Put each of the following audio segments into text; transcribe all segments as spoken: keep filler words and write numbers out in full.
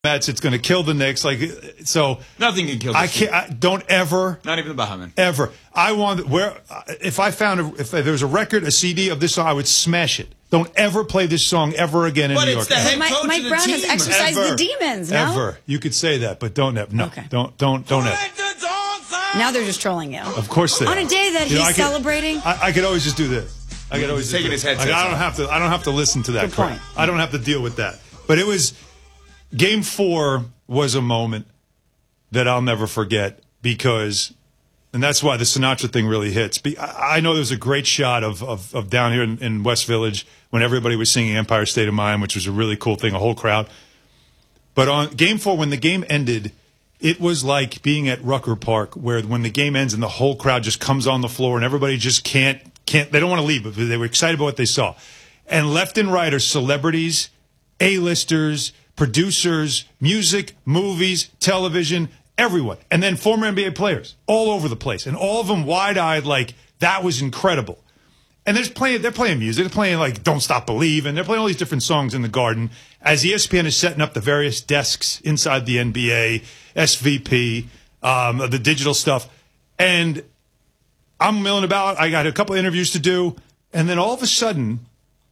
Mets. It's going to kill the Knicks. Like so, nothing can kill. The I can't. I, don't ever. Not even the Bahamian. Ever. I want where if I found a, if there was a record, a C D of this song, I would smash it. Don't ever play this song ever again in but New it's York. The head Mike, coach Mike of the Brown team. has exercised ever, the demons. No? Ever. You could say that, but don't ever. No. Okay. Don't. Don't. Don't ever. Now they're just trolling you. Of course they On are. a day that You know, he's I could, celebrating. I, I could always just do this. I could always He's just taking do his it. headset Like, I off. don't have to. I don't have to listen to that Good crap. point. I don't have to deal with that. But it was Game Four was a moment that I'll never forget because, and that's why the Sinatra thing really hits. Be- I I know there was a great shot of of, of down here in, in West Village when everybody was singing Empire State of Mind, which was a really cool thing, a whole crowd. But on Game Four, when the game ended, it was like being at Rucker Park, where when the game ends and the whole crowd just comes on the floor and everybody just can't can't. They don't want to leave, but they were excited about what they saw. And left and right are celebrities, A-listers, producers, music, movies, television, everyone. And then former N B A players all over the place. And all of them wide-eyed like, that was incredible. And they're playing, they're playing music. They're playing like Don't Stop Believin'. They're playing all these different songs in the Garden as E S P N is setting up the various desks inside the N B A, S V P, um, the digital stuff. And I'm milling about. I got a couple interviews to do. And then all of a sudden,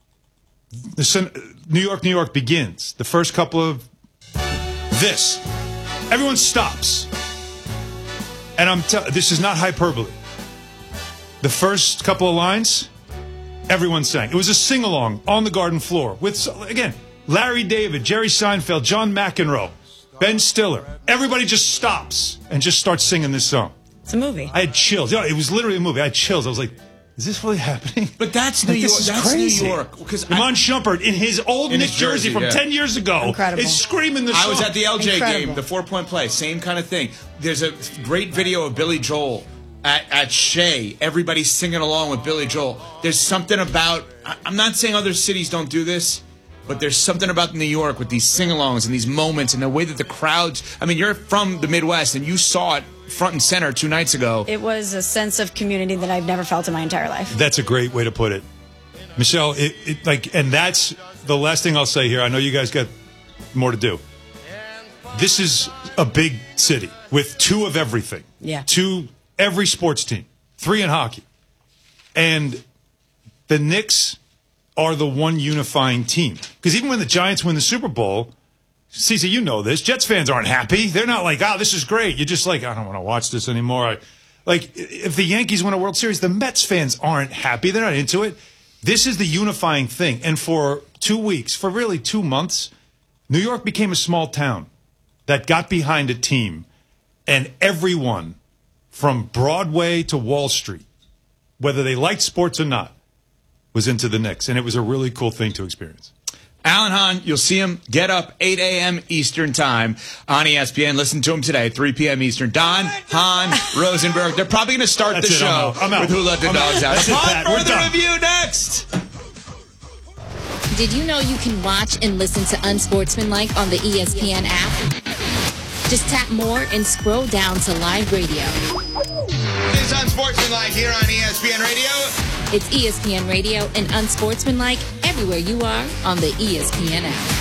the New York, New York begins. The first couple of this. Everyone stops. And I'm telling this is not hyperbole. The first couple of lines, everyone sang. It was a sing-along on the Garden floor with, again, Larry David, Jerry Seinfeld, John McEnroe, Ben Stiller. Everybody just stops and just starts singing this song. It's a movie. I had chills. You know, it was literally a movie. I had chills. I was like, is this really happening? But that's New like, York. This is That's crazy. New York. Because Iman Shumpert in his old In Knicks his jersey, jersey, from yeah. ten years ago Incredible. is screaming the song. I was at the L J Incredible. game, the four-point play, same kind of thing. There's a great video of Billy Joel at, at Shea. Everybody's singing along with Billy Joel. There's something about, I- I'm not saying other cities don't do this, but there's something about New York with these sing-alongs and these moments and the way that the crowds, I mean, you're from the Midwest and you saw it front and center two nights ago. It was a sense of community that I've never felt in my entire life. That's a great way to put it. Michelle, it, it, like, and that's the last thing I'll say here. I know you guys got more to do. This is a big city with two of everything. Yeah. Two, every sports team, three in hockey. And the Knicks are the one unifying team. Because even when the Giants win the Super Bowl, Cece, you know this, Jets fans aren't happy. They're not like, oh, this is great. You're just like, I don't want to watch this anymore. I, like, if the Yankees win a World Series, the Mets fans aren't happy. They're not into it. This is the unifying thing. And for two weeks, for really two months, New York became a small town that got behind a team. And everyone from Broadway to Wall Street, whether they liked sports or not, was into the Knicks. And it was a really cool thing to experience. Alan Hahn, you'll see him get up eight a.m. Eastern time on E S P N. Listen to him today, three p.m. Eastern. Don, Hahn, Rosenberg. They're probably going to start That's the it, show I'm out. I'm out. with Who Let the I'm Dogs out. Out. That's it, Upon Pat. We're further done. review next. Did you know you can watch and listen to Unsportsmanlike on the E S P N app? Just tap more and scroll down to live radio. This is Unsportsmanlike here on E S P N Radio. It's E S P N Radio and Unsportsmanlike everywhere you are on the E S P N app.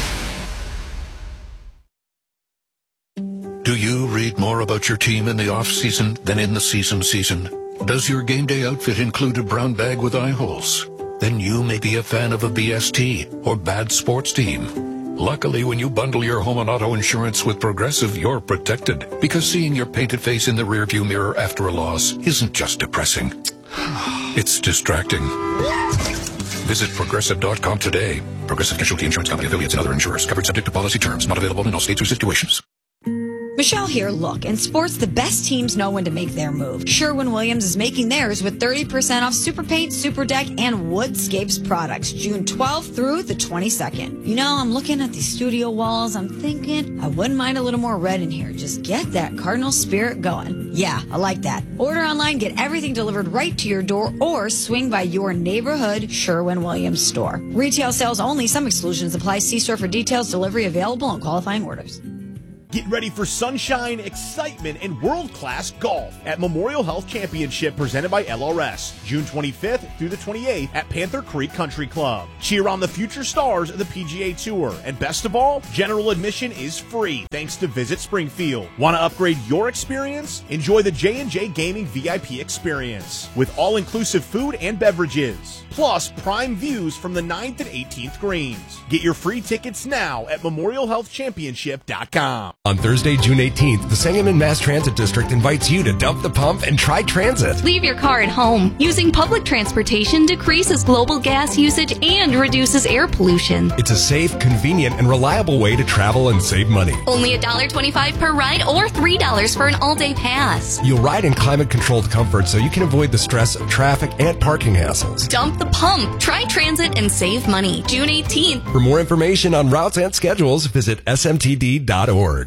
Do you read more about your team in the off-season than in the season season? Does your game day outfit include a brown bag with eye holes? Then you may be a fan of a B S T or bad sports team. Luckily, when you bundle your home and auto insurance with Progressive, you're protected. Because seeing your painted face in the rearview mirror after a loss isn't just depressing. It's distracting. Visit Progressive dot com today. Progressive Casualty Insurance Company, affiliates, and other insurers. Covered subject to policy terms. Not available in all states or situations. Michelle here. Look, in sports, the best teams know when to make their move. Sherwin-Williams is making theirs with thirty percent off Super Paint, Super Deck, and Woodscapes products June twelfth through the twenty-second. You know, I'm looking at these studio walls. I'm thinking I wouldn't mind a little more red in here. Just get that Cardinal spirit going. Yeah, I like that. Order online, get everything delivered right to your door, or swing by your neighborhood Sherwin-Williams store. Retail sales only. Some exclusions apply. See store for details. Delivery available on qualifying orders. Get ready for sunshine, excitement, and world-class golf at Memorial Health Championship presented by L R S, June twenty-fifth through the twenty-eighth at Panther Creek Country Club. Cheer on the future stars of the P G A Tour, and best of all, general admission is free thanks to Visit Springfield. Want to upgrade your experience? Enjoy the J and J Gaming V I P experience with all-inclusive food and beverages, plus prime views from the ninth and eighteenth greens. Get your free tickets now at memorial health championship dot com. On Thursday, June eighteenth, the Sangamon Mass Transit District invites you to dump the pump and try transit. Leave your car at home. Using public transportation decreases global gas usage and reduces air pollution. It's a safe, convenient, and reliable way to travel and save money. Only one dollar and twenty-five cents per ride or three dollars for an all-day pass. You'll ride in climate-controlled comfort so you can avoid the stress of traffic and parking hassles. Dump the pump. Try transit and save money. June eighteenth. For more information on routes and schedules, visit S M T D dot org.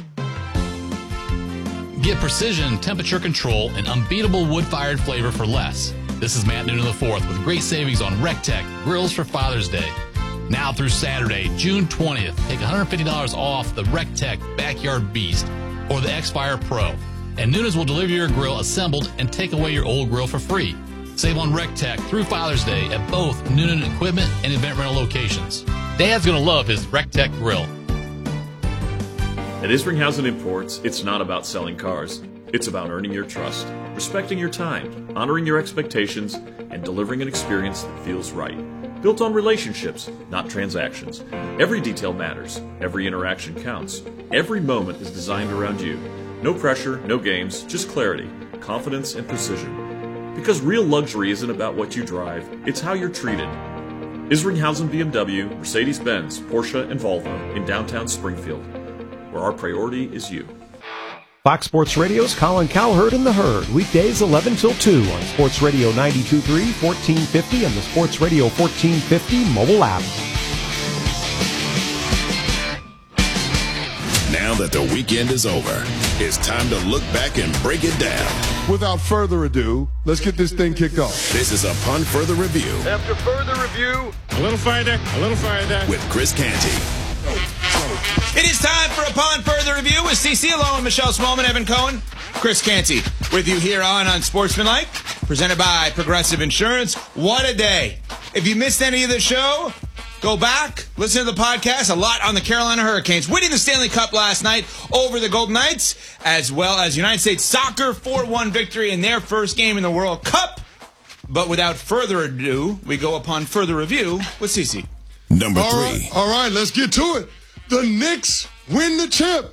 Get precision, temperature control, and unbeatable wood-fired flavor for less. This is Matt Noonan the fourth with great savings on RecTech grills for Father's Day. Now through Saturday, June twentieth, take one hundred fifty dollars off the RecTech Backyard Beast or the X-Fire Pro. And Noonan's will deliver your grill assembled and take away your old grill for free. Save on RecTech through Father's Day at both Noonan Equipment and Event Rental locations. Dad's going to love his RecTech grill. At Isringhausen Imports, it's not about selling cars. It's about earning your trust, respecting your time, honoring your expectations, and delivering an experience that feels right. Built on relationships, not transactions. Every detail matters. Every interaction counts. Every moment is designed around you. No pressure, no games, just clarity, confidence, and precision. Because real luxury isn't about what you drive, it's how you're treated. Isringhausen B M W, Mercedes-Benz, Porsche, and Volvo in downtown Springfield, where our priority is you. Fox Sports Radio's Colin Cowherd and the Herd, weekdays eleven till two on Sports Radio ninety-two point three, fourteen fifty, and the Sports Radio fourteen fifty mobile app. Now that the weekend is over, it's time to look back and break it down. Without further ado, let's get this thing kicked off. This is Upon Further Review. After further review, a little further, a little further. With Chris Canty. It is time for Upon Further Review with C C Alone, Michelle Smallman, Evan Cohen, Chris Canty, with you here on Unsportsmanlike, presented by Progressive Insurance. What a day. If you missed any of the show, go back, listen to the podcast. A lot on the Carolina Hurricanes winning the Stanley Cup last night over the Golden Knights, as well as United States Soccer four one victory in their first game in the World Cup. But without further ado, we go Upon Further Review with C C. Number all three. Right, all right, let's get to it. The Knicks win the chip.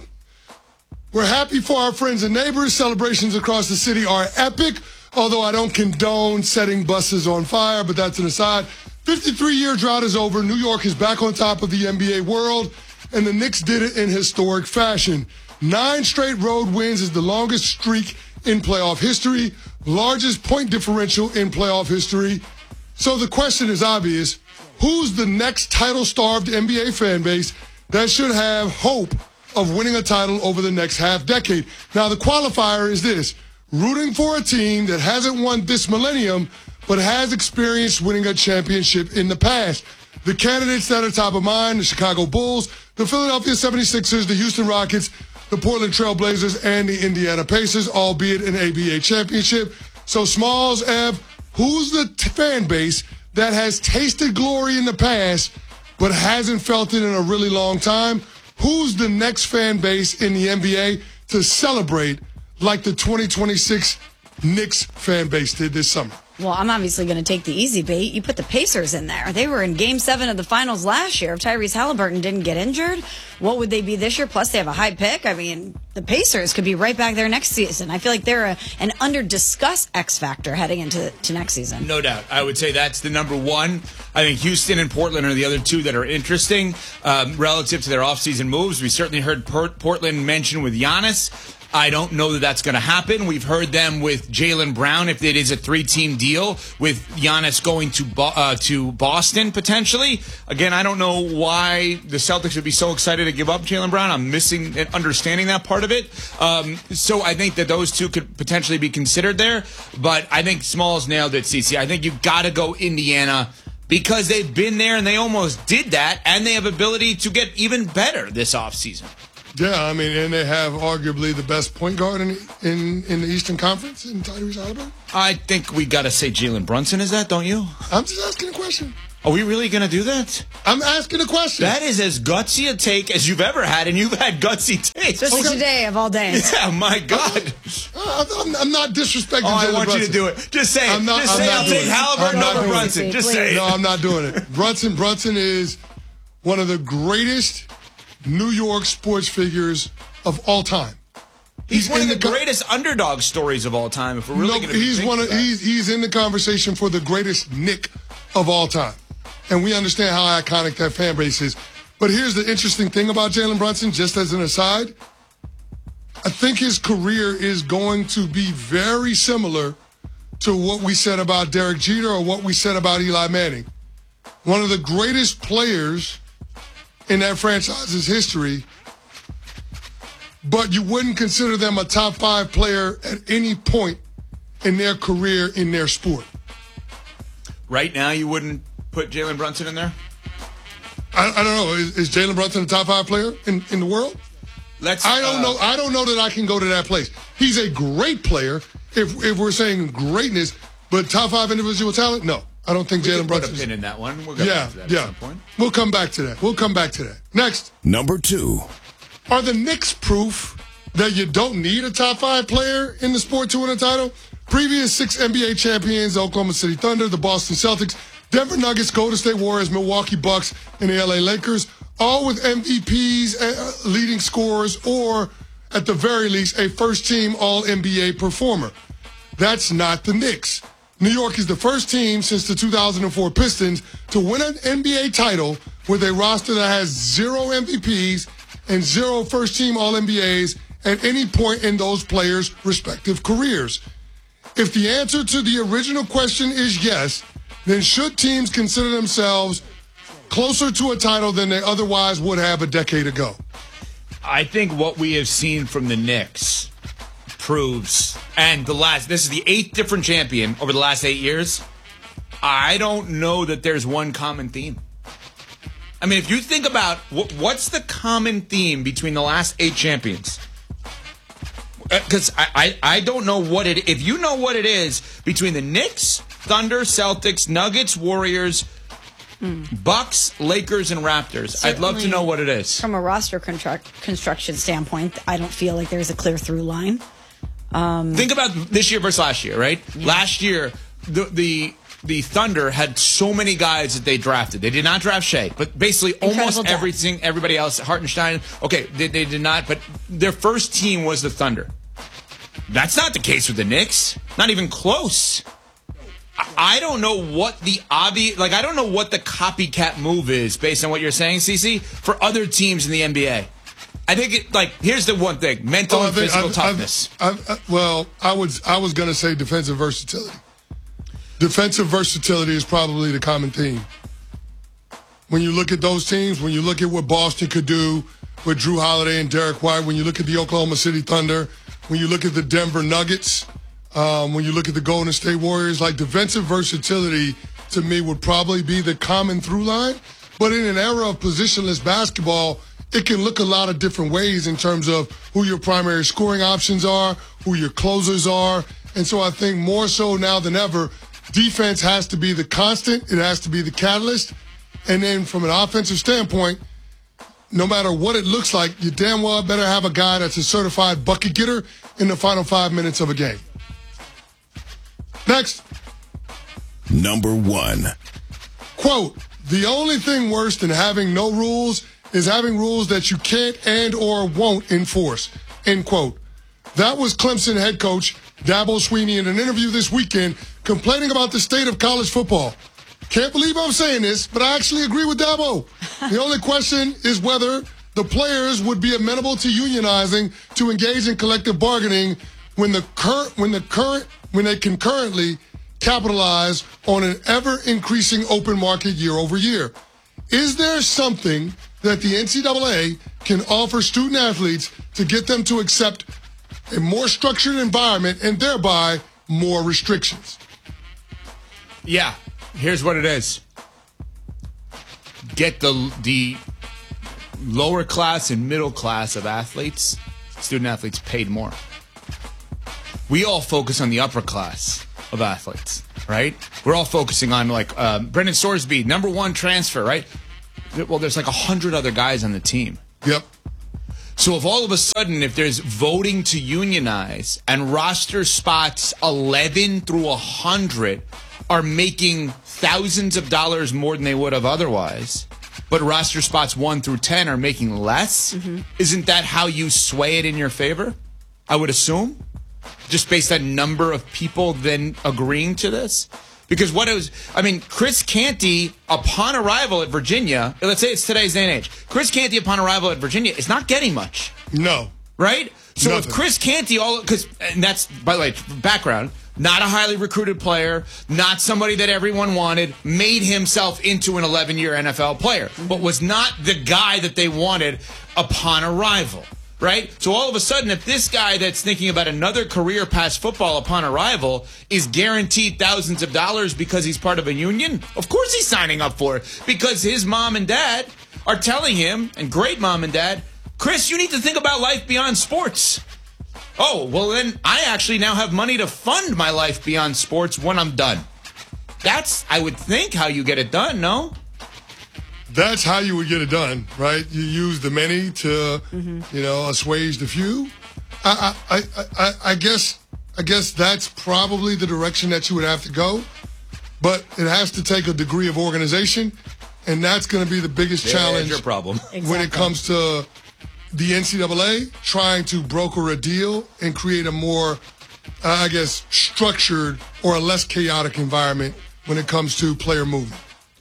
We're happy for our friends and neighbors. Celebrations across the city are epic, although I don't condone setting buses on fire, but that's an aside. fifty-three-year drought is over. New York is back on top of the N B A world, and the Knicks did it in historic fashion. Nine straight road wins is the longest streak in playoff history, largest point differential in playoff history. So the question is obvious. Who's the next title-starved N B A fan base that should have hope of winning a title over the next half decade? Now, the qualifier is this: rooting for a team that hasn't won this millennium, but has experienced winning a championship in the past. The candidates that are top of mind: the Chicago Bulls, the Philadelphia seventy-sixers, the Houston Rockets, the Portland Trail Blazers, and the Indiana Pacers, albeit an A B A championship. So, Smalls, Ev, who's the t- fan base that has tasted glory in the past, but hasn't felt it in a really long time? Who's the next fan base in the N B A to celebrate like the twenty twenty-six Knicks fan base did this summer? Well, I'm obviously going to take the easy bait. You put the Pacers in there. They were in Game seven of the finals last year. If Tyrese Halliburton didn't get injured, what would they be this year? Plus, they have a high pick. I mean, the Pacers could be right back there next season. I feel like they're a, an under-discussed X factor heading into to next season. No doubt. I would say that's the number one. I think Houston and Portland are the other two that are interesting um, relative to their offseason moves. We certainly heard Port- Portland mentioned with Giannis. I don't know that that's going to happen. We've heard them with Jaylen Brown, if it is a three-team deal, with Giannis going to Bo- uh, to Boston, potentially. Again, I don't know why the Celtics would be so excited to give up Jaylen Brown. I'm missing understanding that part of it. Um, so I think that those two could potentially be considered there. But I think Smalls nailed it, C C. I think you've got to go Indiana, because they've been there and they almost did that, and they have ability to get even better this offseason. Yeah, I mean, and they have arguably the best point guard in in, in the Eastern Conference in Tyrese Haliburton. I think we got to say Jalen Brunson is that, don't you? I'm just asking a question. Are we really going to do that? I'm asking a question. That is as gutsy a take as you've ever had, and you've had gutsy takes. Just okay. Today of all days. Yeah, my God. Uh, I'm, I'm not disrespecting oh, Jalen I want Brunson. you to do it. Just say it. I'm not, Just I'm say not I'll take Haliburton over Brunson. Just say it. No, I'm not doing it. Brunson, Brunson is one of the greatest New York sports figures of all time. He's, he's one of the, the greatest co- underdog stories of all time. If we're really no, going to, he's one of he's he's in the conversation for the greatest Knick of all time, and we understand how iconic that fan base is. But here's the interesting thing about Jalen Brunson, just as an aside. I think his career is going to be very similar to what we said about Derek Jeter or what we said about Eli Manning. One of the greatest players in that franchise's history, but you wouldn't consider them a top five player at any point in their career in their sport. Right now, you wouldn't put Jalen Brunson in there? I, I don't know. Is, is Jalen Brunson a top five player in, in the world? Let's. I don't uh, know. I don't know that I can go to that place. He's a great player if if we're saying greatness, but top five individual talent, no. I don't think Jalen Brunson. Put a pin in that one. We'll get yeah, back to that yeah. at some point. We'll come back to that. We'll come back to that. Next. Number two. Are the Knicks proof that you don't need a top five player in the sport to win a title? Previous six N B A champions, the Oklahoma City Thunder, the Boston Celtics, Denver Nuggets, Golden State Warriors, Milwaukee Bucks, and the L A Lakers, all with M V Ps, uh, leading scorers, or at the very least, a first-team All N B A performer. That's not the Knicks. New York is the first team since the two thousand four Pistons to win an N B A title with a roster that has zero M V Ps and zero first-team All N B As at any point in those players' respective careers. If the answer to the original question is yes, then should teams consider themselves closer to a title than they otherwise would have a decade ago? I think what we have seen from the Knicks proves, and the last, this is the eighth different champion over the last eight years. I don't know that there's one common theme. I mean, if you think about what, what's the common theme between the last eight champions? Because I, I, I don't know what it. If you know what it is between the Knicks, Thunder, Celtics, Nuggets, Warriors, mm. Bucks, Lakers, and Raptors, certainly, I'd love to know what it is. From a roster construct, construction standpoint, I don't feel like there's a clear through line. Um, Think about this year versus last year, right? Yeah. Last year, the the the Thunder had so many guys that they drafted. They did not draft Shea, but basically Incredible almost depth. everything, everybody else, Hartenstein, okay, they, they did not, but their first team was the Thunder. That's not the case with the Knicks. Not even close. I don't know what the obvious, like I don't know what the copycat move is based on what you're saying, Cece, for other teams in the N B A. I think it, like here's the one thing: mental oh, and think, physical I've, toughness. I've, I've, well, I was I was going to say defensive versatility. Defensive versatility is probably the common theme. When you look at those teams, when you look at what Boston could do with Drew Holiday and Derek White, when you look at the Oklahoma City Thunder, when you look at the Denver Nuggets, um, when you look at the Golden State Warriors, like defensive versatility to me would probably be the common through line. But in an era of positionless basketball, it can look a lot of different ways in terms of who your primary scoring options are, who your closers are. And so I think more so now than ever, defense has to be the constant. It has to be the catalyst. And then from an offensive standpoint, no matter what it looks like, you damn well better have a guy that's a certified bucket getter in the final five minutes of a game. Next. Number one. Quote, the only thing worse than having no rules is having rules that you can't and or won't enforce. End quote. That was Clemson head coach Dabo Swinney in an interview this weekend complaining about the state of college football. Can't believe I'm saying this, but I actually agree with Dabo. The only question is whether the players would be amenable to unionizing to engage in collective bargaining when the current when the current when they can currently capitalize on an ever-increasing open market year over year. Is there something that the N C double A can offer student athletes to get them to accept a more structured environment and thereby more restrictions? Yeah. Here's what it is. Get the the lower class and middle class of athletes, student athletes, paid more. We all focus on the upper class of athletes, right? We're all focusing on, like, um, Brendan Sorsby, number one transfer, right? Well, there's like a hundred other guys on the team. Yep. So if all of a sudden, if there's voting to unionize and roster spots eleven through one hundred are making thousands of dollars more than they would have otherwise, but roster spots one through ten are making less, mm-hmm. isn't that how you sway it in your favor? I would assume. Just based on number of people then agreeing to this? Because what it was, I mean, Chris Canty, upon arrival at Virginia, let's say it's today's day and age, Chris Canty, upon arrival at Virginia, is not getting much. No. Right? So Nothing. if Chris Canty, all because, and that's, by the way, background, not a highly recruited player, not somebody that everyone wanted, made himself into an eleven-year N F L player, but was not the guy that they wanted upon arrival. Right? So all of a sudden, if this guy that's thinking about another career past football upon arrival is guaranteed thousands of dollars because he's part of a union, of course he's signing up for it. Because his mom and dad are telling him, and great mom and dad, Chris, you need to think about life beyond sports. Oh, well then I actually now have money to fund my life beyond sports when I'm done. That's, I would think, how you get it done, no? That's how you would get it done, right? You use the many to, mm-hmm. you know, assuage the few. I, I, I, I, I guess, I guess that's probably the direction that you would have to go, but it has to take a degree of organization, and that's going to be the biggest There's challenge. Your problem exactly. When it comes to the N C double A trying to broker a deal and create a more, uh, I guess, structured or a less chaotic environment when it comes to player movement.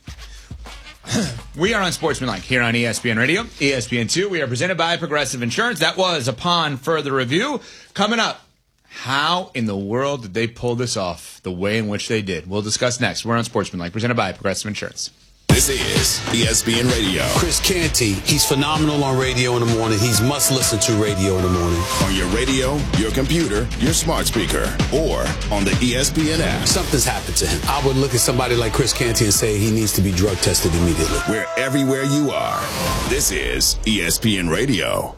We are on Sportsmanlike here on E S P N Radio, E S P N two. We are presented by Progressive Insurance. That was upon further review. Coming up, how in the world did they pull this off the way in which they did? We'll discuss next. We're on Sportsmanlike, presented by Progressive Insurance. This is E S P N Radio. Chris Canty, he's phenomenal on radio in the morning. He's must listen to radio in the morning. On your radio, your computer, your smart speaker, or on the E S P N app. Something's happened to him. I would look at somebody like Chris Canty and say he needs to be drug tested immediately. We're everywhere you are. This is E S P N Radio.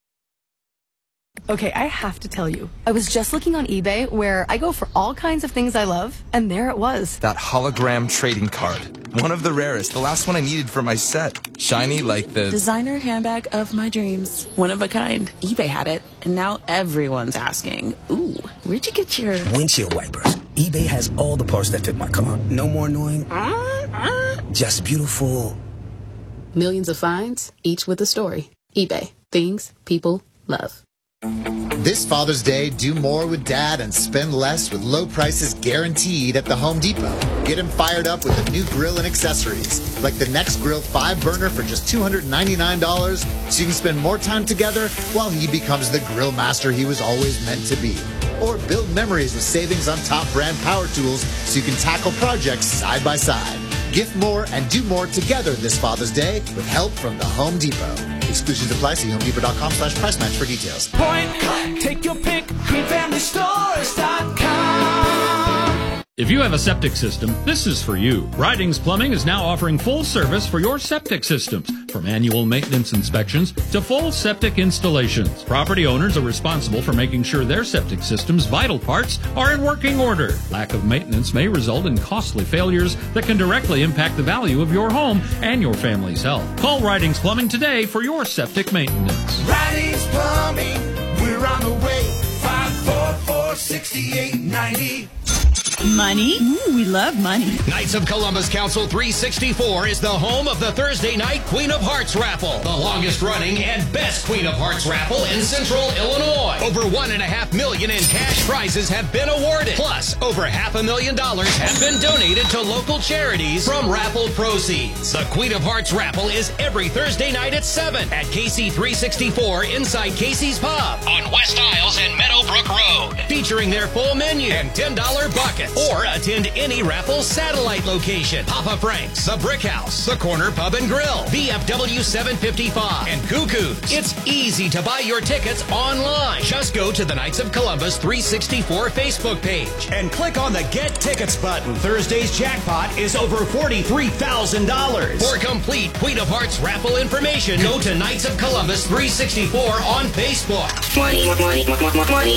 Okay, I have to tell you, I was just looking on eBay where I go for all kinds of things I love, and there it was. That hologram trading card. One of the rarest. The last one I needed for my set. Shiny like the... designer handbag of my dreams. One of a kind. eBay had it, and now everyone's asking, ooh, where'd you get your... windshield wipers. eBay has all the parts that fit my car. No more annoying. Uh, uh. Just beautiful. Millions of finds, each with a story. eBay. Things people love. This Father's Day, do more with Dad and spend less with low prices guaranteed at the Home Depot. Get him fired up with a new grill and accessories, like the Next Grill five burner for just two hundred ninety-nine dollars, so you can spend more time together while he becomes the grill master he was always meant to be. Or build memories with savings on top brand power tools so you can tackle projects side by side. Gift more and do more together this Father's Day with help from the Home Depot. Exclusions apply. See homedepot.com slash price match for details. Point, take your pick, green family stores dot com. If you have a septic system, this is for you. Ridings Plumbing is now offering full service for your septic systems, from annual maintenance inspections to full septic installations. Property owners are responsible for making sure their septic system's vital parts are in working order. Lack of maintenance may result in costly failures that can directly impact the value of your home and your family's health. Call Ridings Plumbing today for your septic maintenance. Ridings Plumbing, we're on the way. five four four, six eight nine zero. Money? Ooh, we love money. Knights of Columbus Council three sixty-four is the home of the Thursday night Queen of Hearts raffle, the longest running and best Queen of Hearts raffle in Central Illinois. Over one and a half million in cash prizes have been awarded. Plus, over half a million dollars have been donated to local charities from raffle proceeds. The Queen of Hearts raffle is every Thursday night at seven at K C three sixty-four inside Casey's Pub on West Isles and Meadowbrook Road, featuring their full menu and ten dollar buckets. Or attend any raffle satellite location. Papa Frank's, The Brick House, The Corner Pub and Grill, B F W seven fifty-five, and Cuckoo's. It's easy to buy your tickets online. Just go to the Knights of Columbus three sixty-four Facebook page and click on the Get Tickets button. Thursday's jackpot is over forty-three thousand dollars. For complete Queen of Hearts raffle information, go to Knights of Columbus three sixty-four on Facebook. Money, money, money, money.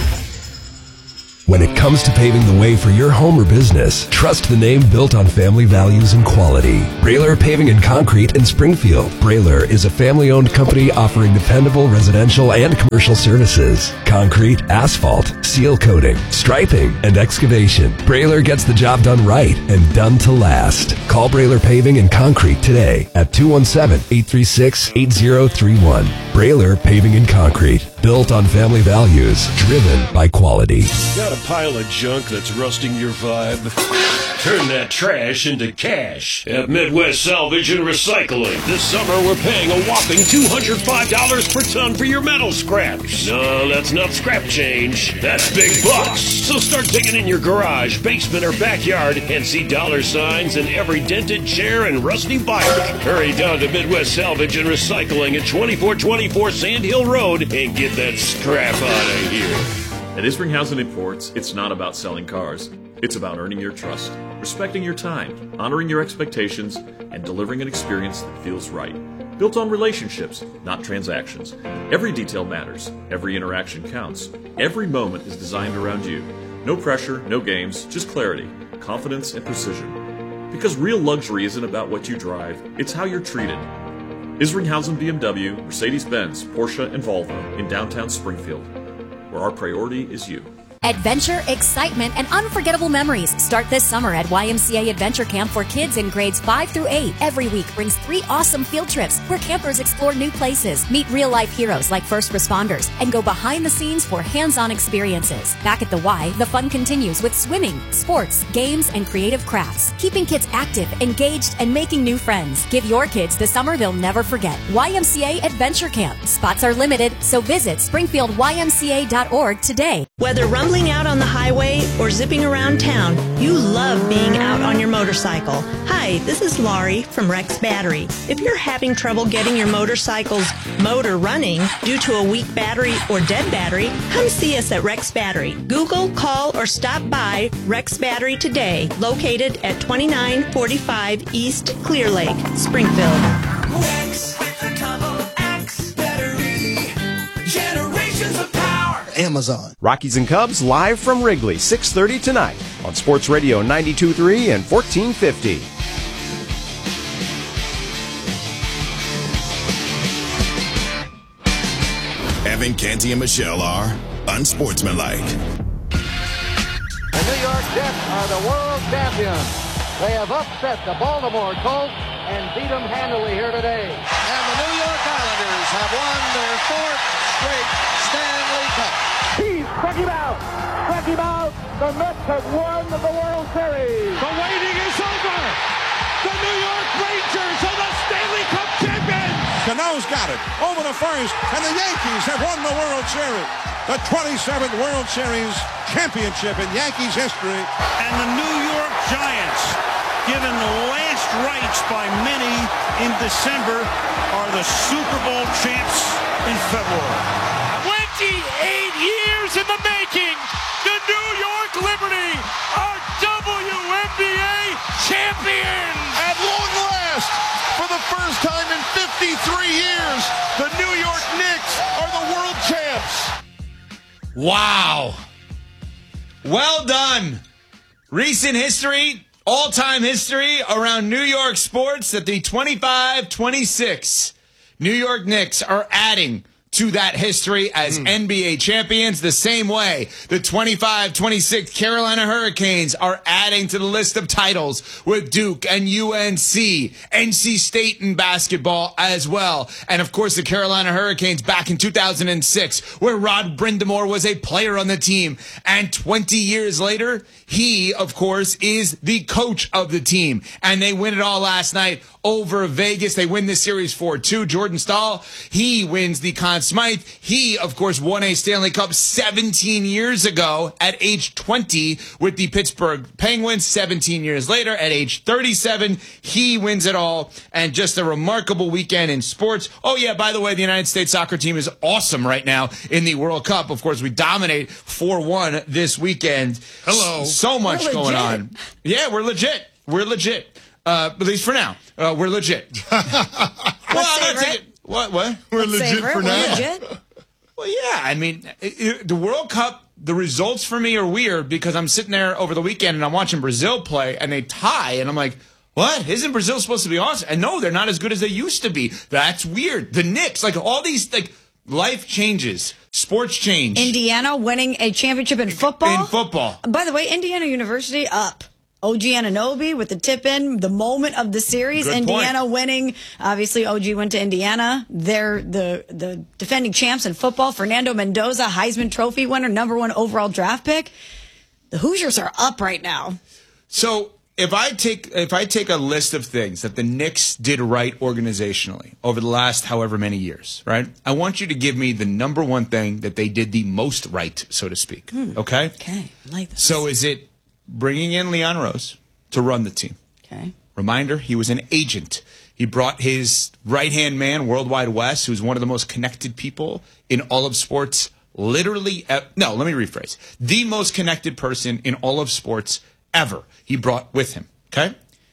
When it comes to paving the way for your home or business, trust the name built on family values and quality. Brailer Paving and Concrete in Springfield. Brailer is a family-owned company offering dependable residential and commercial services. Concrete, asphalt, seal coating, striping, and excavation. Brailer gets the job done right and done to last. Call Brailer Paving and Concrete today at two one seven, eight three six, eight zero three one. Brailer Paving and Concrete. Built on family values, driven by quality. Got a pile of junk that's rusting your vibe? Turn that trash into cash at Midwest Salvage and Recycling. This summer, we're paying a whopping two hundred five dollars per ton for your metal scraps. No, that's not scrap change. That's big bucks. So start digging in your garage, basement, or backyard and see dollar signs in every dented chair and rusty bike. Hurry down to Midwest Salvage and Recycling at twenty-four twenty-four Sand Hill Road and get that scrap out of here. At Isringhausen Imports, it's not about selling cars. It's about earning your trust, respecting your time, honoring your expectations, and delivering an experience that feels right. Built on relationships, not transactions. Every detail matters. Every interaction counts. Every moment is designed around you. No pressure, no games, just clarity, confidence, and precision. Because real luxury isn't about what you drive, it's how you're treated. Isringhausen B M W, Mercedes-Benz, Porsche, and Volvo in downtown Springfield, where our priority is you. Adventure, excitement, and unforgettable memories start this summer at Y M C A Adventure Camp for kids in grades five through eight. Every week brings three awesome field trips where campers explore new places, meet real-life heroes like first responders, and go behind the scenes for hands-on experiences. Back at the Y, the fun continues with swimming, sports, games, and creative crafts, keeping kids active, engaged, and making new friends. Give your kids the summer they'll never forget. Y M C A Adventure Camp. Spots are limited, so visit springfield y m c a dot org today. Whether rumbling out on the highway or zipping around town, you love being out on your motorcycle. Hi, this is Laurie from Rex Battery. If you're having trouble getting your motorcycle's motor running due to a weak battery or dead battery, come see us at Rex Battery. Google, call, or stop by Rex Battery today, located at twenty-nine forty-five East Clear Lake, Springfield. Rex with a double X battery. Generations of power. Amazon. Rockies and Cubs live from Wrigley, six thirty tonight on Sports Radio ninety-two point three and fourteen fifty. Evan, Canty, and Michelle are unsportsmanlike. The New York Jets are the world champions. They have upset the Baltimore Colts and beat them handily here today. And the New York Islanders have won their fourth straight Stanley Cup. He struck him out. Struck him out. The Mets have won the World Series. The waiting is over. The New York Rangers are the Stanley Cup champions. Cano's got it over the first, and the Yankees have won the World Series. The twenty-seventh World Series championship in Yankees history. And the New York Giants, given the last rites by many in December, are the Super Bowl champs in February. twenty-eight years in the making. The New York Liberty are W N B A champions. At long last, for the first time in fifty-three years, the New York Knicks are the world champs. Wow. Well done. Recent history, all-time history around New York sports that the twenty-five twenty-six New York Knicks are adding to that history as mm. N B A champions. The same way the twenty-five twenty-six Carolina Hurricanes are adding to the list of titles with Duke and U N C, N C State in basketball as well. And of course the Carolina Hurricanes back in two thousand six, where Rod Brindamore was a player on the team. And twenty years later, he, of course, is the coach of the team. And they win it all last night over Vegas. They win this series four two. Jordan Stahl, he wins the Conn Smythe. He, of course, won a Stanley Cup seventeen years ago at age twenty with the Pittsburgh Penguins. seventeen years later, at age thirty-seven, he wins it all. And just a remarkable weekend in sports. Oh, yeah, by the way, the United States soccer team is awesome right now in the World Cup. Of course, we dominate four one this weekend. Hello. So much We're going legit. on. Yeah, we're legit. We're legit. Uh, at least for now. Uh, we're legit. well, I'm not taking, what? What? We're Let's legit savor it. for We're now. legit. Well, yeah. I mean, it, it, the World Cup, the results for me are weird because I'm sitting there over the weekend and I'm watching Brazil play and they tie and I'm like, what? Isn't Brazil supposed to be awesome? And no, they're not as good as they used to be. That's weird. The Knicks, like all these, like life changes, sports change. Indiana winning a championship in football. In football. By the way, Indiana University up. O G Anunoby with the tip in, the moment of the series. Good Indiana point. winning. Obviously, O G went to Indiana. They're the, the defending champs in football. Fernando Mendoza, Heisman Trophy winner, number one overall draft pick. The Hoosiers are up right now. So if I take if I take a list of things that the Knicks did right organizationally over the last however many years, right? I want you to give me the number one thing that they did the most right, so to speak. Hmm. Okay? Okay, I like this. So is it bringing in Leon Rose to run the team? Okay. Reminder, he was an agent. He brought his right-hand man, Worldwide Wes, who's one of the most connected people in all of sports, literally, uh, no, let me rephrase. The most connected person in all of sports ever, he brought with him, okay?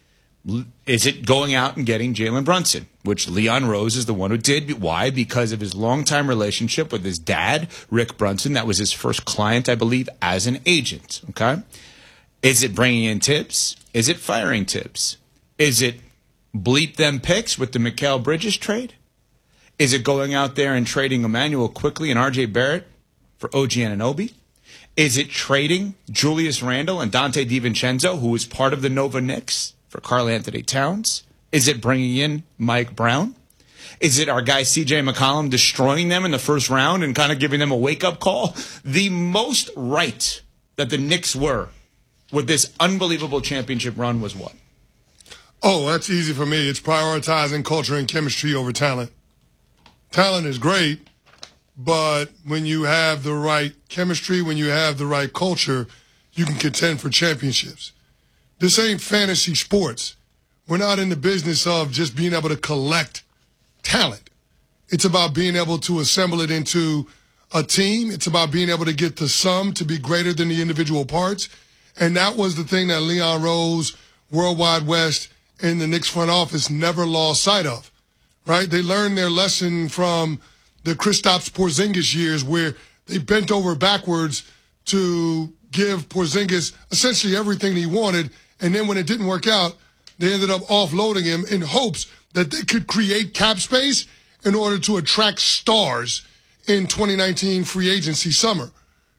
Is it going out and getting Jalen Brunson, which Leon Rose is the one who did? Why? Because of his longtime relationship with his dad, Rick Brunson. That was his first client, I believe, as an agent, okay? Is it bringing in Tibbs? Is it firing Tibbs? Is it bleep them picks with the Mikal Bridges trade? Is it going out there and trading Emmanuel Quickly and R J Barrett for O G Anunoby? Is it trading Julius Randle and Dante DiVincenzo, who was part of the Nova Knicks, for Karl Anthony Towns? Is it bringing in Mike Brown? Is it our guy C J McCollum destroying them in the first round and kind of giving them a wake-up call? The most right that the Knicks were with this unbelievable championship run was what? Oh, that's easy for me. It's prioritizing culture and chemistry over talent. Talent is great, but when you have the right chemistry, when you have the right culture, you can contend for championships. This ain't fantasy sports. We're not in the business of just being able to collect talent. It's about being able to assemble it into a team. It's about being able to get the sum to be greater than the individual parts. And that was the thing that Leon Rose, Worldwide West, and the Knicks front office never lost sight of, right? They learned their lesson from the Kristaps Porzingis years where they bent over backwards to give Porzingis essentially everything he wanted. And then when it didn't work out, they ended up offloading him in hopes that they could create cap space in order to attract stars in twenty nineteen free agency summer.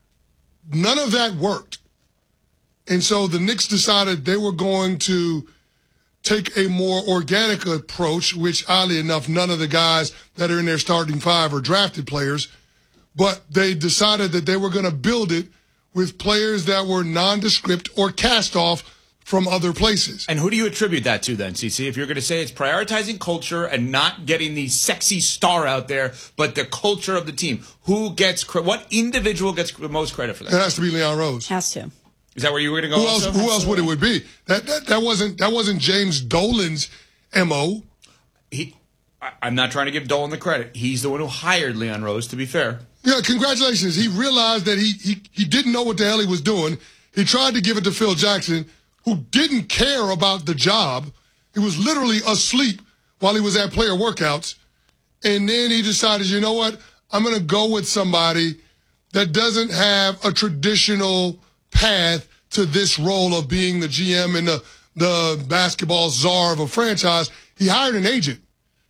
None of that worked. And so the Knicks decided they were going to take a more organic approach, which oddly enough, none of the guys that are in their starting five are drafted players, but they decided that they were going to build it with players that were nondescript or cast off from other places. And who do you attribute that to then, C C? If you're going to say it's prioritizing culture and not getting the sexy star out there, but the culture of the team, who gets cre- what individual gets the most credit for that? It has to be Leon Rose. Has to. Is that where you were going to go? Who also? else? Who else would it would be? That that that wasn't that wasn't James Dolan's M O. He, I, I'm not trying to give Dolan the credit. He's the one who hired Leon Rose. To be fair. Yeah, congratulations. He realized that he he he didn't know what the hell he was doing. He tried to give it to Phil Jackson, who didn't care about the job. He was literally asleep while he was at player workouts. And then he decided, you know what? I'm going to go with somebody that doesn't have a traditional path to this role of being the G M and the, the basketball czar of a franchise. He hired an agent.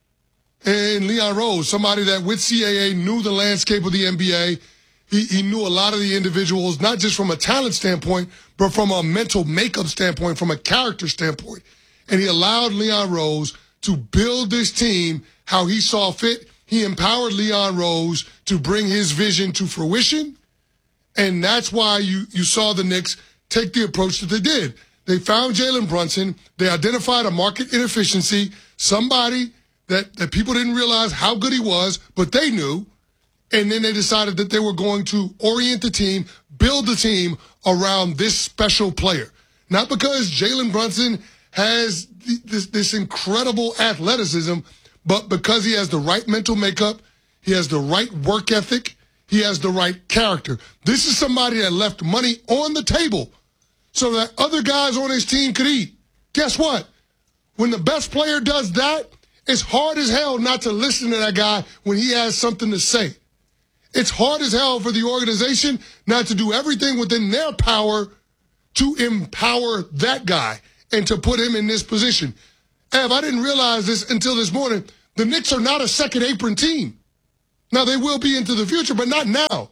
And Leon Rose, somebody that with C A A knew the landscape of the N B A. He, he knew a lot of the individuals, not just from a talent standpoint, but from a mental makeup standpoint, from a character standpoint. And he allowed Leon Rose to build this team how he saw fit. He empowered Leon Rose to bring his vision to fruition. And that's why you, you saw the Knicks take the approach that they did. They found Jalen Brunson. They identified a market inefficiency, Somebody that, that people didn't realize how good he was, but they knew. And then they decided that they were going to orient the team, build the team around this special player. Not because Jalen Brunson has th- this, this incredible athleticism, but because he has the right mental makeup, he has the right work ethic, he has the right character. This is somebody that left money on the table so that other guys on his team could eat. Guess what? When the best player does that, it's hard as hell not to listen to that guy when he has something to say. It's hard as hell for the organization not to do everything within their power to empower that guy and to put him in this position. Ev, I didn't realize this until this morning. The Knicks are not a second apron team. Now, they will be into the future, but not now.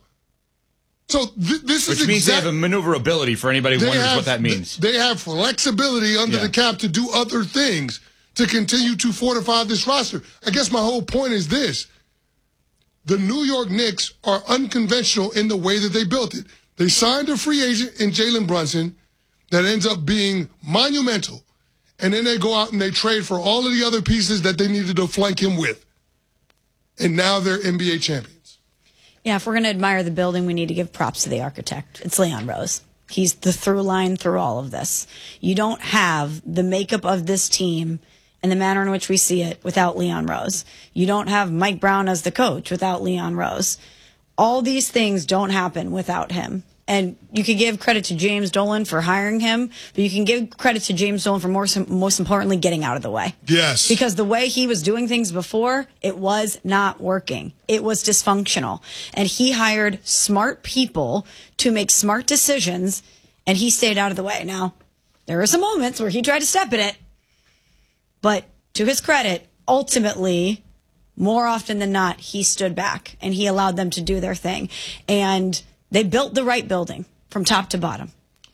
So th- this Which is means exact- they have a maneuverability for anybody who wonders have, what that means. They have flexibility under Yeah. the cap to do other things to continue to fortify this roster. I guess my whole point is this. The New York Knicks are unconventional in the way that they built it. They signed a free agent in Jalen Brunson that ends up being monumental. And then they go out and they trade for all of the other pieces that they needed to flank him with. And now they're N B A champions. Yeah, if we're going to admire the building, we need to give props to the architect. It's Leon Rose. He's the through line through all of this. You don't have the makeup of this team and the manner in which we see it without Leon Rose. You don't have Mike Brown as the coach without Leon Rose. All these things don't happen without him. And you could give credit to James Dolan for hiring him, but you can give credit to James Dolan for more, most importantly getting out of the way. Yes. Because the way he was doing things before, it was not working. It was dysfunctional. And he hired smart people to make smart decisions, and he stayed out of the way. Now, there were some moments where he tried to step in it, but to his credit, ultimately, more often than not, he stood back and he allowed them to do their thing. And they built the right building from top to bottom.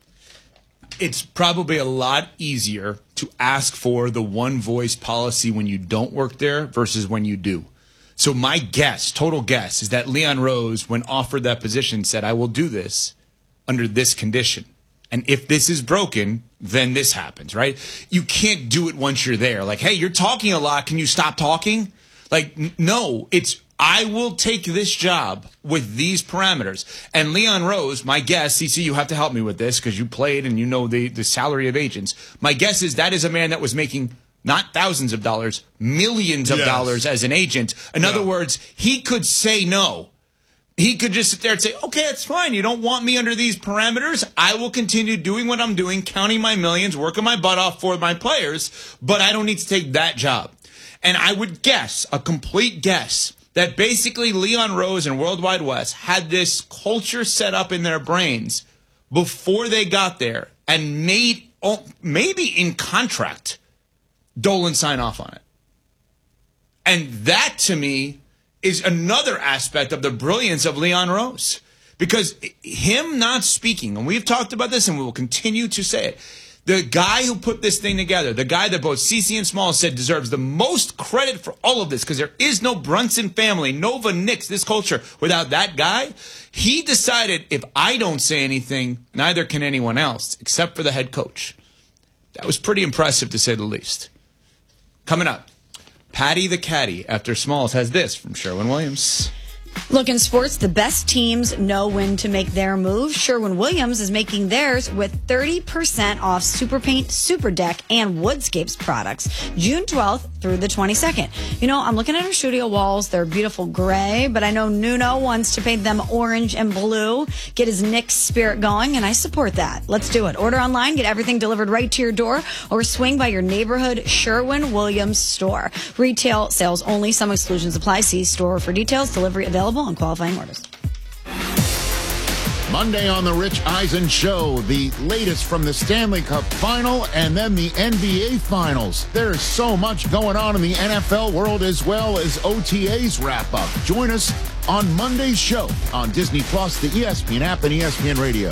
It's probably a lot easier to ask for the one voice policy when you don't work there versus when you do. So my guess, total guess, is that Leon Rose, when offered that position, said, I will do this under this condition. And if this is broken, then this happens, right? You can't do it once you're there. Like, hey, you're talking a lot. Can you stop talking? Like, n- no, it's I will take this job with these parameters. And Leon Rose, my guess, C C, you have to help me with this because you played and you know the, the salary of agents. My guess is that is a man that was making not thousands of dollars, millions of Yes. dollars as an agent. In other Yeah. words, he could say no. He could just sit there and say, okay, it's fine. You don't want me under these parameters. I will continue doing what I'm doing, counting my millions, working my butt off for my players, but I don't need to take that job. And I would guess, a complete guess, that basically Leon Rose and World Wide Wes had this culture set up in their brains before they got there and made, oh, maybe in contract, Dolan sign off on it. And that, to me, is another aspect of the brilliance of Leon Rose. Because him not speaking, and we've talked about this and we will continue to say it, the guy who put this thing together, the guy that both Cece and Small said deserves the most credit for all of this, because there is no Brunson family, Nova Knicks, this culture, without that guy. He decided, if I don't say anything, neither can anyone else, except for the head coach. That was pretty impressive, to say the least. Coming up, Patty the Caddy, after Smalls, has this from Sherwin-Williams. Look, in sports, the best teams know when to make their move. Sherwin-Williams is making theirs with thirty percent off Super Paint, Super Deck, and Woodscapes products, June twelfth through the twenty-second. You know, I'm looking at our studio walls. They're beautiful gray, but I know Nuno wants to paint them orange and blue, get his Knicks spirit going, and I support that. Let's do it. Order online, get everything delivered right to your door, or swing by your neighborhood Sherwin-Williams store. Retail sales only. Some exclusions apply. See store for details. Delivery available on qualifying orders. Monday on the Rich Eisen Show, the latest from the Stanley Cup Final and then the N B A Finals. There's so much going on in the N F L world as well as O T As wrap up. Join us on Monday's show on Disney Plus, the E S P N app, and E S P N Radio.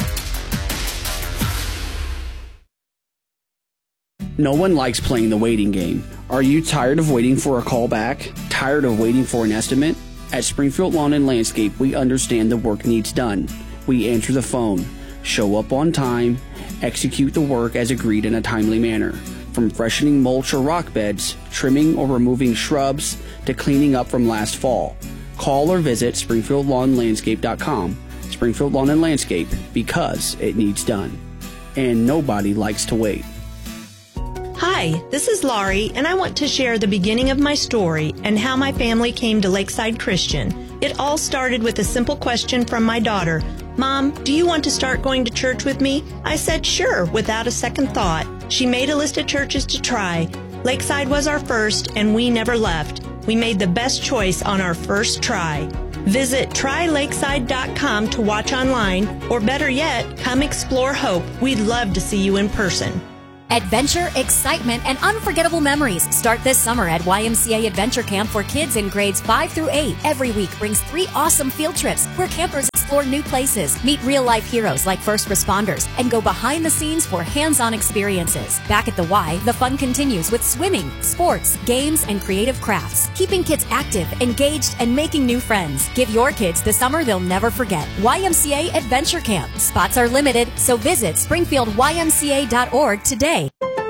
No one likes playing the waiting game. Are you tired of waiting for a call back? Tired of waiting for an estimate? At Springfield Lawn and Landscape, we understand the work needs done. We answer the phone, show up on time, execute the work as agreed in a timely manner. From freshening mulch or rock beds, trimming or removing shrubs, to cleaning up from last fall. Call or visit Springfield Lawn Landscape dot com. Springfield Lawn and Landscape, because it needs done. And nobody likes to wait. Hi, this is Laurie, and I want to share the beginning of my story and how my family came to Lakeside Christian. It all started with a simple question from my daughter. Mom, do you want to start going to church with me? I said sure, without a second thought. She made a list of churches to try. Lakeside was our first, and we never left. We made the best choice on our first try. Visit try lakeside dot com to watch online, or better yet, come explore Hope. We'd love to see you in person. Adventure, excitement, and unforgettable memories start this summer at Y M C A Adventure Camp for kids in grades five through eight. Every week brings three awesome field trips where campers explore new places, meet real-life heroes like first responders, and go behind the scenes for hands-on experiences. Back at the Y, the fun continues with swimming, sports, games, and creative crafts, keeping kids active, engaged, and making new friends. Give your kids the summer they'll never forget. Y M C A Adventure Camp. Spots are limited, so visit springfield y m c a dot org today.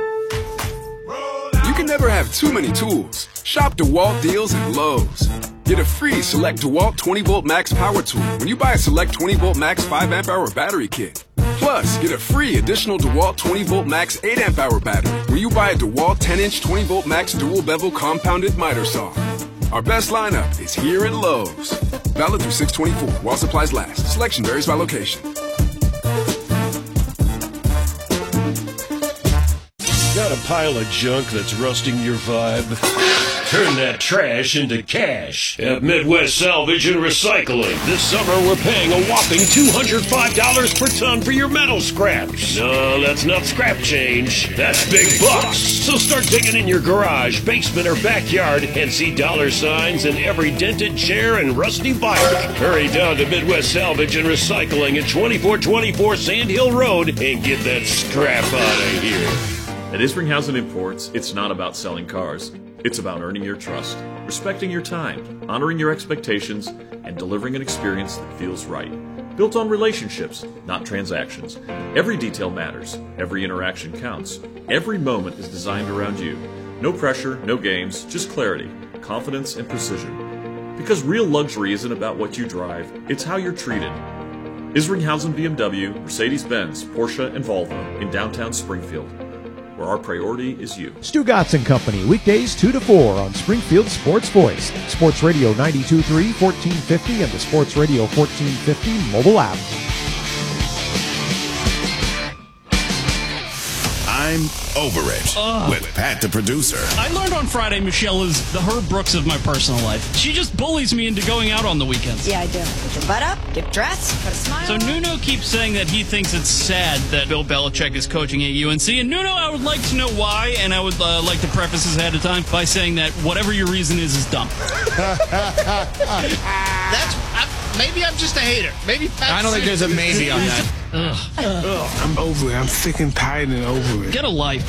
You can never have too many tools. Shop DeWalt deals at Lowe's. Get a free Select DeWalt twenty volt Max power tool when you buy a Select twenty volt Max five amp hour battery kit. Plus, get a free additional DeWalt twenty volt Max eight amp hour battery when you buy a DeWalt ten inch twenty volt Max dual bevel compounded miter saw. Our best lineup is here at Lowe's. Valid through six twenty-four while supplies last. Selection varies by location. Got a pile of junk that's rusting your vibe? Turn that trash into cash at Midwest Salvage and Recycling. This summer, we're paying a whopping two hundred five dollars per ton for your metal scraps. No, that's not scrap change. That's big bucks. So start digging in your garage, basement, or backyard and see dollar signs in every dented chair and rusty bike. Hurry down to Midwest Salvage and Recycling at twenty-four twenty-four Sand Hill Road and get that scrap out of here. At Isringhausen Imports, it's not about selling cars. It's about earning your trust, respecting your time, honoring your expectations, and delivering an experience that feels right. Built on relationships, not transactions. Every detail matters. Every interaction counts. Every moment is designed around you. No pressure, no games, just clarity, confidence, and precision. Because real luxury isn't about what you drive, it's how you're treated. Isringhausen B M W, Mercedes-Benz, Porsche, and Volvo in downtown Springfield, where our priority is you. Stu Gatz and Company, weekdays two to four on Springfield Sports Voice, Sports Radio ninety-two point three, fourteen fifty, and the Sports Radio fourteen fifty mobile app. I'm over it Ugh. with Pat the producer. I learned on Friday Michelle is the Herb Brooks of my personal life. She just bullies me into going out on the weekends. Yeah, I do. Put your butt up, get dressed, put a smile So on. Nuno keeps saying that he thinks it's sad that Bill Belichick is coaching at U N C. And Nuno, I would like to know why, and I would uh, like to preface this ahead of time by saying that whatever your reason is is dumb. That's I, maybe I'm just a hater. Maybe Pat's I don't think there's a maybe on that. Ugh. Ugh. I'm over it. I'm sick and tired and over it. Get a life.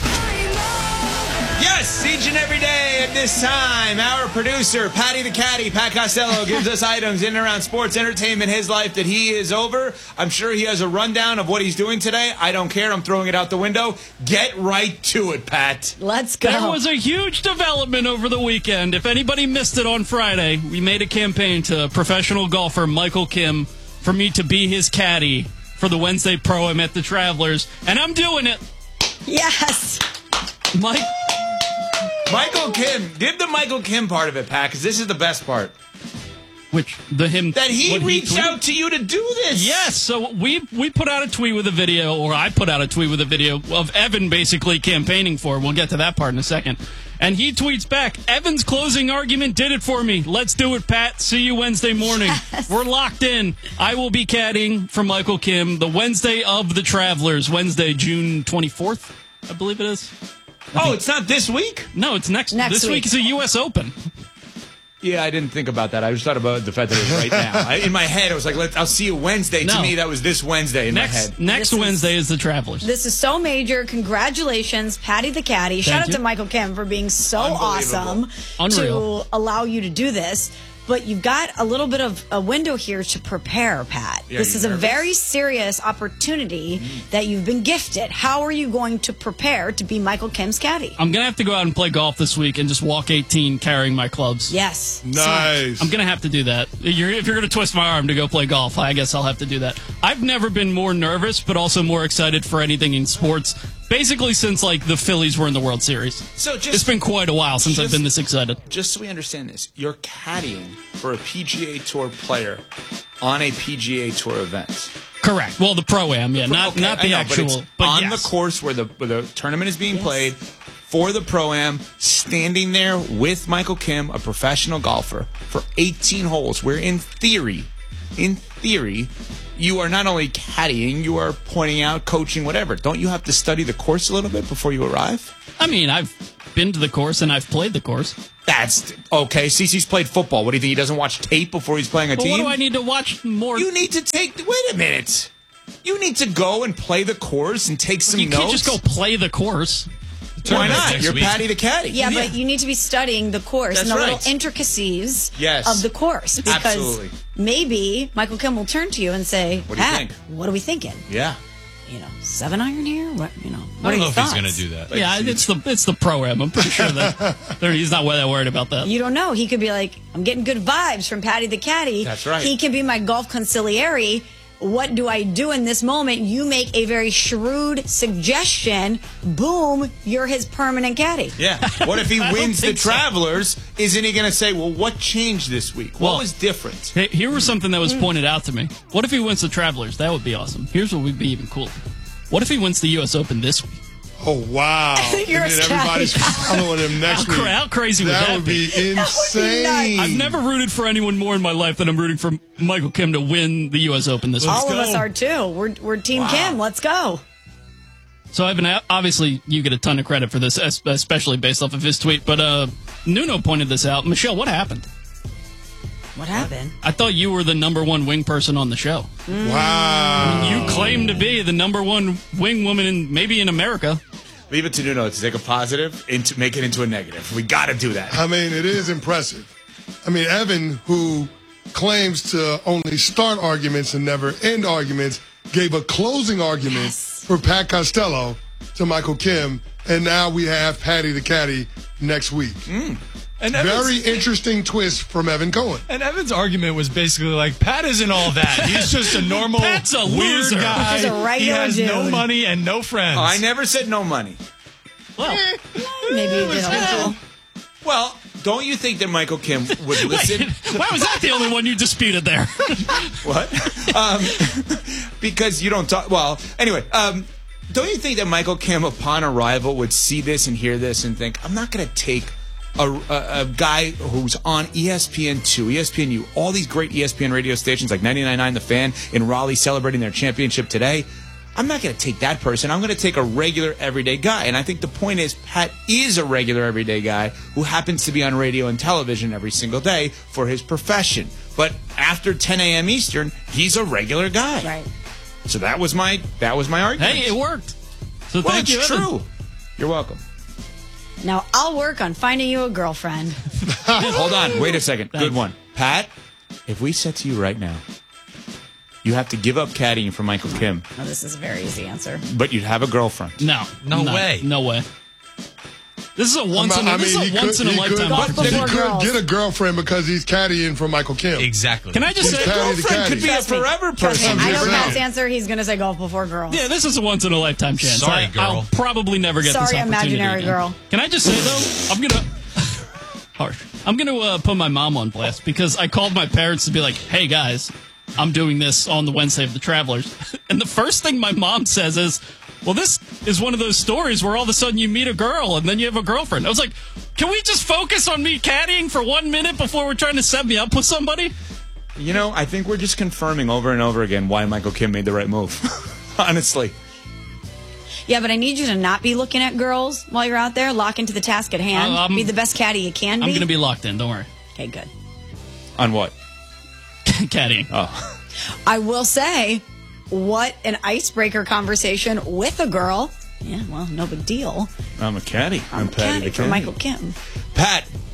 Yes, each and every day at this time, our producer, Patty the Caddy, Pat Costello, gives us items in and around sports, entertainment, his life that he is over. I'm sure he has a rundown of what he's doing today. I don't care. I'm throwing it out the window. Get right to it, Pat. Let's go. There was a huge development over the weekend. If anybody missed it on Friday, we made a campaign to professional golfer Michael Kim for me to be his caddy for the Wednesday Pro-Am at the Travelers, and I'm doing it. Yes. Mike. Michael Kim. Give the Michael Kim part of it, Pat, because this is the best part. Which, the him... That he what reached he out to you to do this. Yes, so we we put out a tweet with a video, or I put out a tweet with a video of Evan basically campaigning for. We'll get to that part in a second. And he tweets back, Evan's closing argument did it for me. Let's do it, Pat. See you Wednesday morning. Yes. We're locked in. I will be caddying for Michael Kim the Wednesday of the Travelers, Wednesday, June twenty-fourth, I believe it is. I oh, think. It's not this week? No, it's next. Next this week. week is a U S Open. Yeah, I didn't think about that. I just thought about the fact that it's right now. I, in my head, I was like, Let, I'll see you Wednesday. No. To me, that was this Wednesday in next, my head. Next This Wednesday is, is the Travelers. This is so major. Congratulations, Patty the Caddy. Shout Thank out you. to Michael Kim for being so Unbelievable. awesome Unreal. to allow you to do this. but you've got a little bit of a window here to prepare, Pat. Yeah, this you is nervous? a very serious opportunity mm. that you've been gifted. How are you going to prepare to be Michael Kim's caddy? I'm going to have to go out and play golf this week and just walk eighteen carrying my clubs. Yes. Nice. I'm going to have to do that. You're, if you're going to twist my arm to go play golf, I guess I'll have to do that. I've never been more nervous, but also more excited for anything in sports. Basically, since like the Phillies were in the World Series. So just, it's been quite a while since just, I've been this excited. Just so we understand this, you're caddying for a P G A Tour player on a P G A Tour event. Correct. Well, the Pro-Am, yeah, not okay, not the know, actual. But, but on yes. the course where the where the tournament is being yes. played for the Pro-Am, standing there with Michael Kim, a professional golfer, for eighteen holes. Where in theory, in theory. You are not only caddying, you are pointing out, coaching, whatever. Don't you have to study the course a little bit before you arrive? I mean, I've been to the course and I've played the course. That's okay. Cece's played football. What do you think? He doesn't watch tape before he's playing a but team? What do I need to watch more? You need to take. Wait a minute. You need to go and play the course and take some you notes. You can't just go play the course. Why not? You're week. Patty the caddy. Yeah, yeah, but you need to be studying the course That's and the right. little intricacies yes. of the course. Because Absolutely. maybe Michael Kim will turn to you and say, what do you Pat, think? what are we thinking? Yeah. You know, seven iron here? What, you know, what I are don't know your if thoughts? he's going to do that. Yeah, it's the it's the Pro-Am. I'm pretty sure that he's not that worried about that. You don't know. He could be like, I'm getting good vibes from Patty the caddy. That's right. He could be my golf consigliere. What do I do in this moment? You make a very shrewd suggestion. Boom, you're his permanent caddy. Yeah. What if he I don't wins the think so. Travelers? Isn't he going to say, well, what changed this week? What Well, was different? Hey, here was something that was pointed out to me. What if he wins the Travelers? That would be awesome. Here's what would be even cooler. What if he wins the U S Open this week? Oh, wow. You're and a then everybody's following him next How, week. cra- how crazy would that that would be? be insane. I've never rooted for anyone more in my life than I'm rooting for Michael Kim to win the U S Open this week. All of us are too. We're, we're Team Wow. Kim. Let's go. So, Evan, obviously you get a ton of credit for this, especially based off of his tweet. But uh, Nuno pointed this out. Michelle, what happened? What happened? I thought you were the number one wing person on the show. Wow. You claim to be the number one wing woman in maybe in America. Leave it to Nuno to take a positive and to make it into a negative. We got to do that. I mean, it is impressive. I mean, Evan, who claims to only start arguments and never end arguments, gave a closing argument Yes. for Pat Costello to Michael Kim, and now we have Patty the caddy next week. Mm. And Evan's, Very interesting twist from Evan Cohen. and Evan's argument was basically like, Pat isn't all that. He's just a normal, Pat's a weird loser. guy. He's a regular he has no dude. money and no friends. Oh, I never said no money. Well, Maybe you did a little. Well, don't you think that Michael Kim would listen? why was that the only one you disputed there? What? Um, because you don't talk. Well, anyway, um, don't you think that Michael Kim, upon arrival, would see this and hear this and think, I'm not going to take a, a, a guy who's on E S P N two, E S P N U, all these great E S P N radio stations like ninety-nine point nine The Fan in Raleigh celebrating their championship today. I'm not going to take that person. I'm going to take a regular, everyday guy. And I think the point is, Pat is a regular, everyday guy who happens to be on radio and television every single day for his profession. But after ten a.m. Eastern, he's a regular guy. Right. So that was my that was my argument. Hey, it worked. So well, thank it's you, Evan. true. You're welcome. Now I'll work on finding you a girlfriend. Hold on. Wait a second. Good one. Pat, if we said to you right now, you have to give up caddying for Michael Kim, Oh, this is a very easy answer. but you'd have a girlfriend. No, No way. no way. This is a once in a, I this mean, is he a once could, in a he lifetime could, opportunity. he Before could girls. get a girlfriend because he's caddying for Michael Kim. Exactly. Can I just He's say, caddy to Girlfriend caddy. could be a Trust me. forever Trust me. person. I know saying. Pat's answer. He's going to say golf before girls. yeah, this is a once in a lifetime chance. Sorry, I, girl. I'll probably never get Sorry, this opportunity imaginary again. girl. Can I just say though, I'm gonna harsh. I'm gonna uh, put my mom on blast because I called my parents to be like, "Hey guys, I'm doing this on the Wednesday of the Travelers," and the first thing my mom says is, "Well, this is one of those stories where all of a sudden you meet a girl and then you have a girlfriend." I was like, "Can we just focus on me caddying for one minute before we're trying to set me up with somebody?" You know, I think we're just confirming over and over again why Michael Kim made the right move. Honestly. Yeah, but I need you to not be looking at girls while you're out there. Lock into the task at hand. Uh, I'm- be the best caddy you can be. I'm gonna be locked in. Don't worry. Okay, good. On what? Caddying. Oh. I will say, what an icebreaker conversation with a girl. Yeah, well, no big deal. I'm a caddy. I'm, I'm Patty caddy the for caddy. Michael Kim. Pat,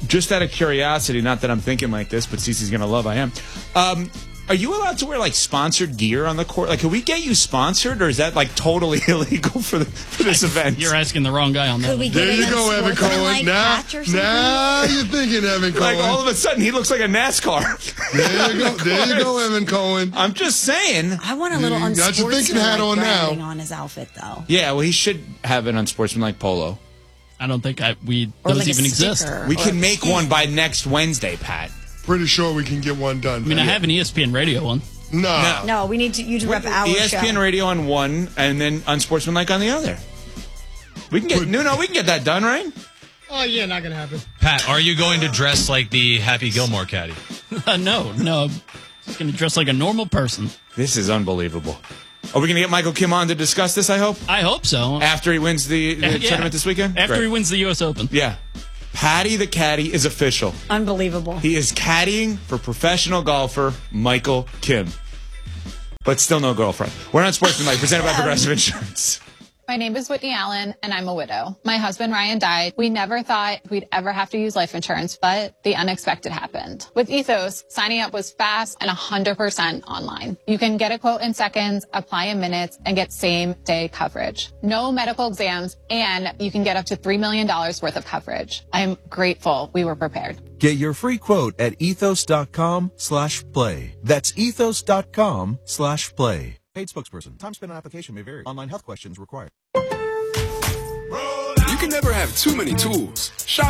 just out of curiosity, not that I'm thinking like this, but Cece's going to love I am. Um, are you allowed to wear, like, sponsored gear on the court? Like, can we get you sponsored, or is that, like, totally illegal for, the, for this event? You're asking the wrong guy on that. Could we There get you a go, Evan Cohen. sportsmanlike Now, patch or something? now you're thinking, Evan Cohen. Like, all of a sudden, he looks like a NASCAR. There you go, there you go, Evan Cohen. I'm just saying. I want a little You got your thinking hat unsportsmanlike on now. branding on his outfit, though. Yeah, well, he should have an unsportsmanlike polo. I don't think I we Or those like a even exist. sticker. We Or can a make pin. one by next Wednesday, Pat. Pretty sure we can get one done. I mean, I have an E S P N radio one. No. No, we need to, you to rep our E S P N show. Radio on one, and then unsportsmanlike on the other. We can get no, no, we can get that done, right? Oh, yeah, not going to happen. Pat, are you going to dress like the Happy Gilmore caddy? Uh, no, no. I'm just going to dress like a normal person. This is unbelievable. Are we going to get Michael Kim on to discuss this, I hope? I hope so. After he wins the, the Yeah. tournament this weekend? After Great. he wins the U S Open. Yeah. Patty the Caddy is official. Unbelievable. He is caddying for professional golfer Michael Kim. But still no girlfriend. We're on Sportsmanlike, presented by Progressive Insurance. My name is Whitney Allen, and I'm a widow. My husband, Ryan, died. We never thought we'd ever have to use life insurance, but the unexpected happened. With Ethos, signing up was fast and one hundred percent online. You can get a quote in seconds, apply in minutes, and get same-day coverage. No medical exams, and you can get up to three million dollars worth of coverage. I am grateful we were prepared. Get your free quote at ethos.com slash play. That's ethos.com slash play. Paid spokesperson. Time spent on application may vary. Online health questions required. You can never have too many tools. Shop